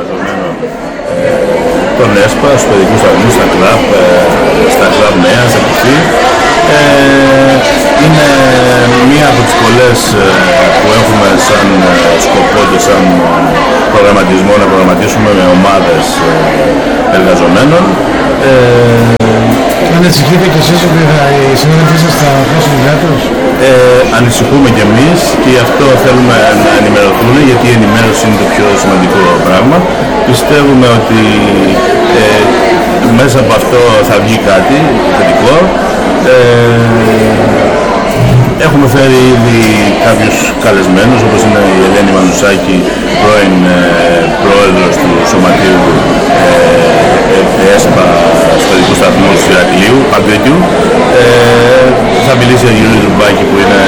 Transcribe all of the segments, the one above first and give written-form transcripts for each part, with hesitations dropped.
εργαζομένων των ΕΣΠΑ, στους παιδικούς σταθμούς, στα κλαμπ νέα, στα κουφή. Είναι μία από τις πολλές που έχουμε σαν σκοπό και σαν προγραμματισμό να προγραμματίσουμε με ομάδες εργαζομένων. Ανησυχείτε κι εσείς ότι οι συνάδελφοί σας θα χάσουν δουλειά τους? Ανησυχούμε κι εμείς και γι' αυτό θέλουμε να ενημερωθούν, γιατί η ενημέρωση είναι το πιο σημαντικό πράγμα. Πιστεύουμε ότι μέσα από αυτό θα βγει κάτι θετικό. Έχουμε φέρει ήδη κάποιους καλεσμένους, όπως είναι η Ελένη Μανουσάκη, πρώην πρόεδρος του Σωματείου ΕΣΠΑ στο παιδικού σταθμό του Ηρακλείου, Παγκρίτιου. Θα μιλήσει ο Γιώργος Ρουμπάκη που είναι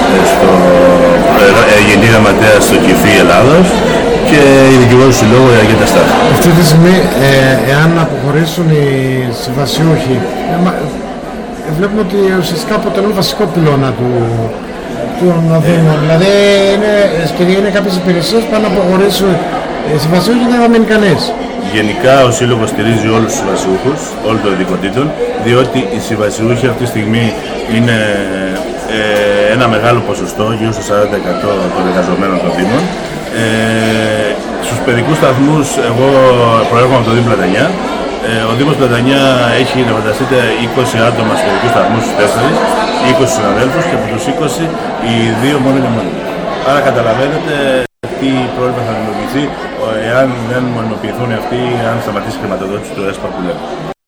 γενική γραμματέας στο ΚΙΦΗ Ελλάδος και η δικηγόρος του Συλλόγου η Αγγέτα Στάση. Αυτή τη στιγμή, εάν αποχωρήσουν οι συμβασιούχοι, βλέπουμε ότι ουσιαστικά αποτελούν βασικό πυλώνα του Δήμου. Δηλαδή είναι κάποιες υπηρεσίες που αν αποχωρήσουν οι συμβασιούχοι δεν θα μείνει κανείς. Γενικά ο Σύλλογος στηρίζει όλους τους συμβασιούχους, όλων των ειδικοτήτων, διότι οι συμβασιούχοι αυτή τη στιγμή είναι ένα μεγάλο ποσοστό, γύρω στο 40% των εργαζομένων των Δήμων. Στους παιδικούς σταθμούς, εγώ προέρχομαι από το Δήμο Πλατανιά. Ο Δήμος Πλατανιά έχει, να φανταστείτε, 20 άτομα στους παιδικούς σταθμούς, 4, 20 συναδέλφους και από τους 20 οι 2 μόνο είναι μόνοι. Άρα καταλαβαίνετε τι πρόβλημα θα δημιουργηθεί εάν δεν μονιμοποιηθούν αυτοί, αν σταματήσει η χρηματοδότηση του ΕΣΠΑ που λέμε.